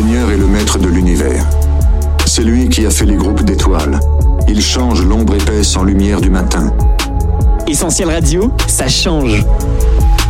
Seigneur est le maître de l'univers. C'est lui qui a fait les groupes d'étoiles. Il change l'ombre épaisse en lumière du matin. Essentiel Radio, ça change.